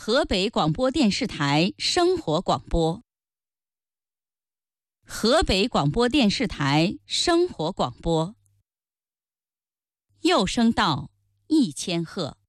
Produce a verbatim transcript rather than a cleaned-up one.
河北广播电视台生活广播。河北广播电视台生活广播。幼声道一千赫。